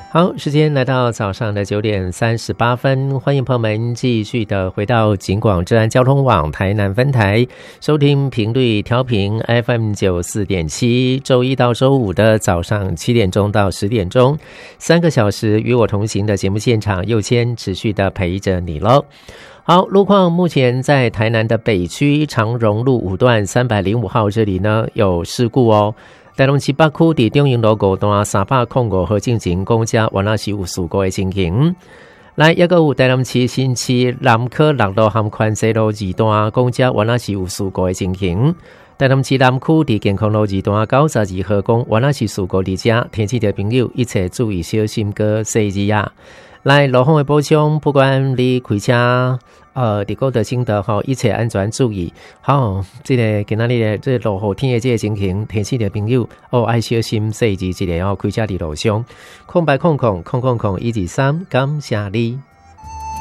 好，时间来到早上的9:38，欢迎朋友们继续的回到警广治安交通网台南分台，收听频率调频 FM94.7，周一到周五的早上7点钟到10点钟，3个小时与我同行的节目现场，佑谦持续的陪着你咯。好，路况目前在台南的北区长荣路5段305号这里呢有事故哦。台中市北区伫中营路5段305号进行公车原来是有事故的情形。来，还有台南市新市南科6路和宽西路2段公车原来是有事故的情形。台南市南区伫健康路2段92号公原来是事故伫遮，天气的朋友一切注意小心个细致啊。来，路况的补充，不管你开车伫高德新德一切安全注意。好，这个今仔日的这落雨天的这个情形，天气的朋友爱小心细致，这个开车伫路上，08000000123，感谢你。